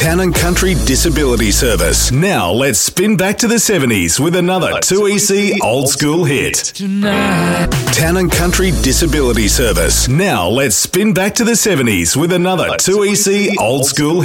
Town and Country Disability Service. Now let's spin back to the 70s with another 2EC old school hit. Tonight. Town and Country Disability Service. Now let's spin back to the 70s with another 2EC old school hit.